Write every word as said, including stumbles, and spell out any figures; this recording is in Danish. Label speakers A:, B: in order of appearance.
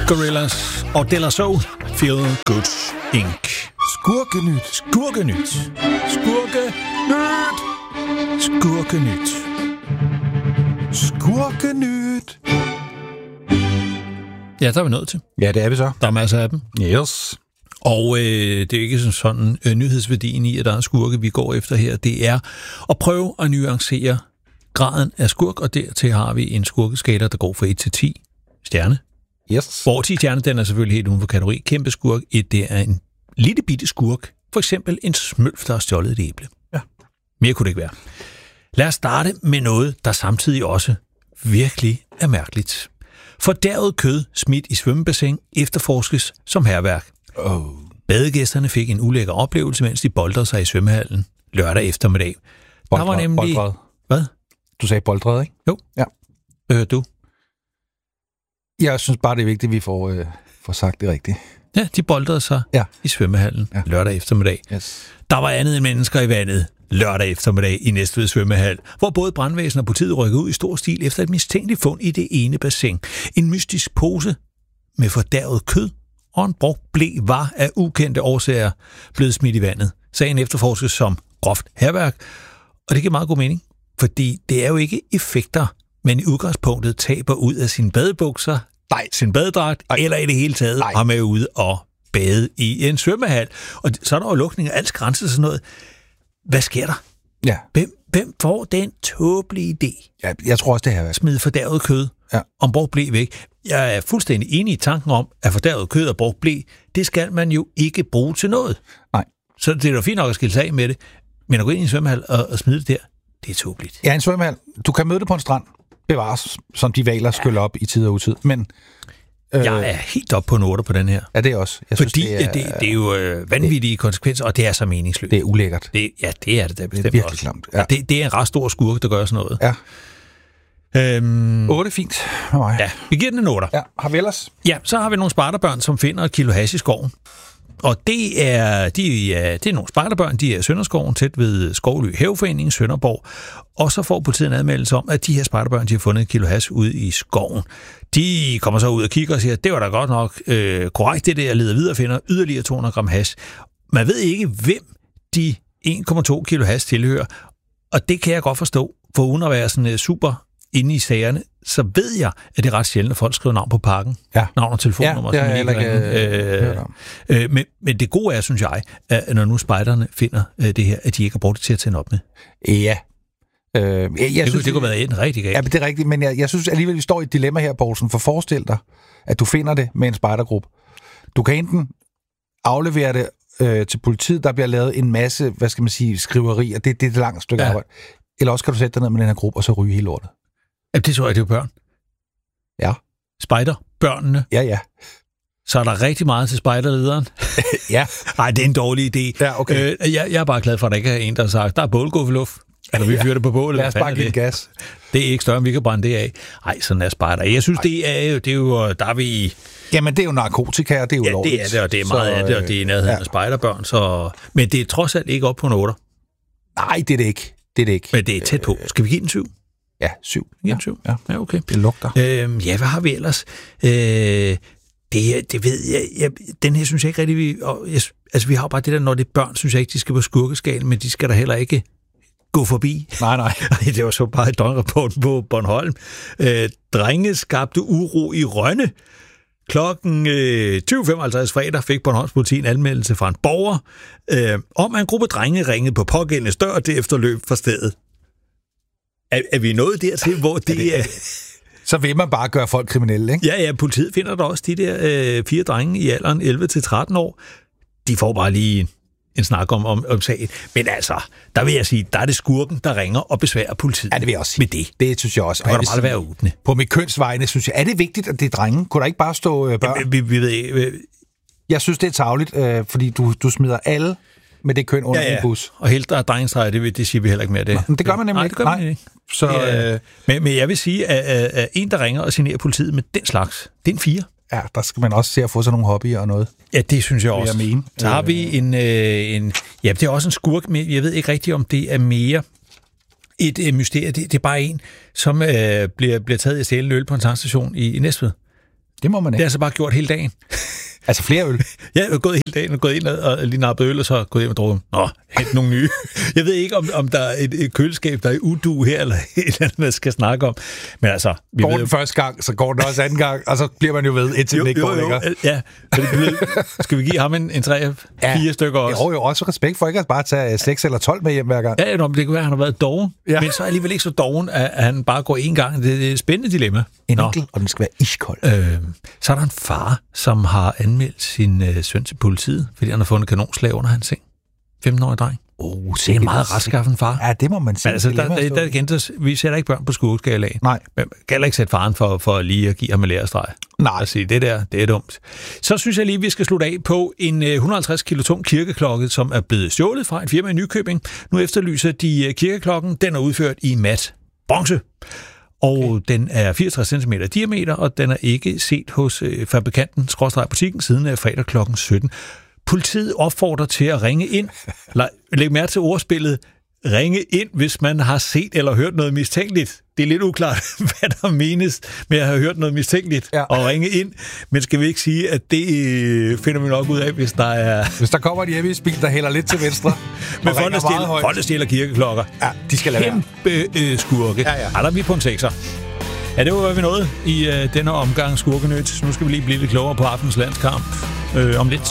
A: Gorillaz og De La Soul, Feel Good Incorporated.
B: Skurkenyt.
A: Skurkenyt. Skurkenyt. Skurkenyt.
B: Skurkenyt.
A: Ja, der er vi nået til.
B: Ja, det er vi så.
A: Der er masser af dem.
B: Yes.
A: Og øh, det er ikke sådan, sådan øh, nyhedsværdien i, at der er skurke, vi går efter her. Det er at prøve at nuancere graden af skurk, og dertil har vi en skurkeskala, der går fra et til ti stjerne.
B: Yes.
A: Hvor ti stjerne, den er selvfølgelig helt uden for kategori. Kæmpe skurk. Et, det er en lille bitte skurk. For eksempel en smølf, der har stjålet et æble.
B: Ja.
A: Mere kunne det ikke være. Lad os starte med noget, der samtidig også virkelig er mærkeligt. Fordærvet kød smidt i svømmebassin efterforskes som hærværk.
B: Oh.
A: Badegæsterne fik en ulækker oplevelse, mens de boldrede sig i svømmehallen lørdag eftermiddag.
B: Boldred,
A: der var nemlig...
B: boldred.
A: Hvad?
B: Du sagde boldred, ikke?
A: Jo.
B: Ja.
A: Hvad hørte du?
B: Jeg synes bare, det er vigtigt, at vi får, øh, får sagt det rigtigt.
A: Ja, de boldrede sig
B: ja.
A: i svømmehallen ja. lørdag eftermiddag.
B: Yes.
A: Der var andet end mennesker i vandet lørdag eftermiddag i Næstved svømmehal, hvor både brandvæsen og politiet rykkede ud i stor stil efter et mistænkeligt fund i det ene bassin. En mystisk pose med fordærvet kød og en brugt ble var af ukendte årsager blevet smidt i vandet. Sagen efterforskes som groft hærværk, og det giver meget god mening, fordi det er jo ikke effekter, men i udgangspunktet taber ud af sine badebukser, nej, sin badedragt, nej, eller i det hele taget har med ude og bade i en svømmehal. Og så er der jo lukning af alt grænser og sådan noget. Hvad sker der?
B: Ja.
A: Hvem, hvem får den tåbelige idé?
B: Ja, jeg tror også, det her er.
A: Smide fordærvet kød
B: ja.
A: og brugt ble væk. Jeg er fuldstændig enig i tanken om, at fordærvet kød og brugt ble, det skal man jo ikke bruge til noget.
B: Nej.
A: Så det er jo fint nok at skille sig af med det, men at gå ind i en svømmehal og, og smide det der, det er tåbeligt.
B: Ja, en svømmehal. Du kan møde det på en strand. Bevares, som de valer skyller op i tid og utid. Men
A: øh, jeg er helt op på en otter på den her.
B: Ja, det er også. Jeg
A: Fordi
B: synes, det, er,
A: det, det er jo øh, vanvittige det, konsekvenser, og det er så meningsløst.
B: Det er ulækkert.
A: Det, ja, det er det da bestemt.
B: Det er virkelig klamt. Ja.
A: Det, det er en ret stor skurk, der gør sådan noget.
B: Ja.
A: Øhm,
B: otte fint med mig.
A: Ja, vi giver den en otter.
B: Ja, har vi ellers?
A: Ja, så har vi nogle spejderbørn, som finder et kilo hash i skoven. Og det er, de er, det er nogle spejderbørn, de er i Sønderskoven, tæt ved Skovly Haveforening, Sønderborg. Og så får politiet en admeldelse om, at de her spejderbørn, de har fundet et kilo hash ude i skoven. De kommer så ud og kigger og siger, at det var da godt nok øh, korrekt, det der, jeg leder videre og finder yderligere to hundrede gram hash. Man ved ikke, hvem de en komma to kilo hash tilhører. Og det kan jeg godt forstå, for uden at være sådan super inde i sagerne, så ved jeg, at det er ret sjældent, at folk skriver navn på pakken.
B: Ja.
A: Navn og telefonnummer.
B: Ja, det er jeg ikke
A: øh, øh, men, men det gode er, synes jeg, at når nu spejderne finder øh, det her, at de ikke har brugt det til at tænde op med.
B: Ja. Øh, jeg, jeg
A: det,
B: synes,
A: det kunne være en rigtig galt.
B: Ja, det er rigtigt, men jeg, jeg synes alligevel, vi står i et dilemma her, Poulsen, for forestil dig, at du finder det med en spejdergruppe. Du kan enten aflevere det øh, til politiet, der bliver lavet en masse, hvad skal man sige, skriverier, det, det er et langt stykke ja. arbejde. Eller også kan du sætte dig ned med den her gruppe, og så ryge hele lortet.
A: Ja, det tror jeg, det er børn.
B: Ja.
A: Spejder, børnene.
B: Ja, ja.
A: Så er der rigtig meget til spejderlederen.
B: Ja.
A: Nej, det er en dårlig idé.
B: Ja, okay.
A: Øh, jeg, jeg er bare glad for, at der ikke er en, der har sagt, der er bålguffeluft. Eller vi fyrer det på bålet.
B: Lad os bare give gas.
A: Det er ikke større, end vi kan brænde det af. Nej, sådan er spejder. Jeg synes, det er, jo, det er jo, der er vi i...
B: Jamen, det er jo narkotika, og det er jo
A: ja,
B: lovligt.
A: det er det, og det er meget så, af det, og det er i nærheden ja. af spejderbørn. Så... Men det er trods alt ikke op på en otter.
B: Nej, det er det ikke. Det er det ikke.
A: Men det er tæt på. Skal vi give den syv?
B: Ja, syv.
A: Ja, syv.
B: Ja.
A: Ja, okay.
B: Det lugter.
A: Øhm, ja, hvad har vi ellers? Øh, det, det ved jeg, jeg... Den her synes jeg ikke rigtig... Vi, og jeg, altså, vi har bare det der, når det er børn, synes jeg ikke, de skal på skurkeskalen, men de skal der heller ikke gå forbi.
B: Nej, nej.
A: Det var så bare et døgnrapport på Bornholm. Øh, drenge skabte uro i Rønne. Klokken øh, tyve femoghalvtreds fredag fik Bornholms politi en anmeldelse fra en borger øh, om, at en gruppe drenge ringede på pågældende dør og derefter løb fra stedet. Er, er vi nået dertil, hvor det, det er...
B: Så vil man bare gøre folk kriminelle, ikke?
A: Ja, ja, politiet finder der også de der øh, fire drenge i alderen elleve til tretten år. De får bare lige en, en snak om, om, om sagen. Men altså, der vil jeg sige, der er det skurken, der ringer og besværer politiet.
B: Ja, det vil jeg også sige.
A: Med det.
B: Det synes jeg også.
A: Det kan da bare være åbne.
B: På mit kønsvejene synes jeg, er det vigtigt, at det er drenge? Kunne der ikke bare stå øh, børn?
A: Ja, vi, vi ved ikke... Øh...
B: Jeg synes, det er tarveligt, øh, fordi du, du smider alle med det køn under ja, ja. en bus.
A: Og helt der er drengestreger, det, det siger vi heller ikke mere. Det,
B: Nå, det gør man nemlig
A: Nej,
B: ikke.
A: Det gør man
B: Nej.
A: ikke.
B: Så,
A: det, øh, men, men jeg vil sige, at, at, at en, der ringer og signerer politiet med den slags, det er en fire.
B: Ja, der skal man også se at få sådan nogle hobbyer og noget.
A: Ja, det synes jeg også.
B: Jeg mene.
A: Så har vi en, øh, en... Ja, det er også en skurk, men jeg ved ikke rigtigt, om det er mere et øh, mysterie. Det, det er bare en, som øh, bliver, bliver taget i stjæle øl på en tankstation i, i Næstved.
B: Det må man
A: Det
B: ikke.
A: har jeg så bare gjort hele dagen.
B: Altså flere øl.
A: Ja, jeg er gået hele dagen og gået ind og lige nappet øl, og så gået hjem og drukket. Nå, hent nogle nye. Jeg ved ikke, om, om der er et, et køleskab, der er udu her, eller et eller andet, man skal snakke om. Men altså... Vi
B: Går
A: ved,
B: den første gang, så går den også anden gang, og så bliver man jo ved, indtil den ikke går længere.
A: Ja, skal vi give ham en, en tre,
B: ja.
A: fire stykker også?
B: Jo, jo, også respekt for ikke at bare tage seks eller tolv med hjem hver gang.
A: Ja, ja, det kan være, at han har været doven,
B: ja.
A: Men så er alligevel ikke så doven, at han bare går én gang. Det er et spændende dilemma.
B: En enkelt, og den skal være iskold.
A: Øh, så er der en far, som har anmeldt sin øh, søn til politiet, fordi han har fundet kanonslag under hans seng. femten-årig dreng.
B: Oh,
A: det er en meget retskaffen far.
B: Ja, det må man sige.
A: Men altså, der, der, der, der, der, vi sætter ikke børn på skurkeskalaen.
B: Nej.
A: Men man kan ikke sætte faren for, for lige at give ham en lærestreg.
B: Nej.
A: Og sige, det der, det er dumt. Så synes jeg lige, vi skal slutte af på en et hundrede og halvtreds kilo tung kirkeklokke, som er blevet stjålet fra et firma i Nykøbing. Nu efterlyser de kirkeklokken. Den er udført i mat bronze. Og okay. Den er fireogtres centimeter diameter, og den er ikke set hos øh, fabrikanten, skråstreg butikken, siden af fredag klokken sytten. Politiet opfordrer til at ringe ind. Læg mærke til ordspillet. Ringe ind, hvis man har set eller hørt noget mistænkeligt. Det er lidt uklart, hvad der menes med at have hørt noget mistænkeligt ja. Og ringe ind. Men skal vi ikke sige, at det finder vi nok ud af, hvis der er...
B: Hvis der kommer en hjemmebil, der hælder lidt til venstre.
A: Men folk, der stjæler, folk, der stjæler kirkeklokker.
B: Ja, de skal lade
A: være. Kæmpe øh, skurke. Ja, ja. Ej, der er vi på en sekser. Ja, det var, hvad vi nåede i øh, denne omgang Skurkenyt. Nu skal vi lige blive lidt klogere på aftens landskamp øh, om lidt.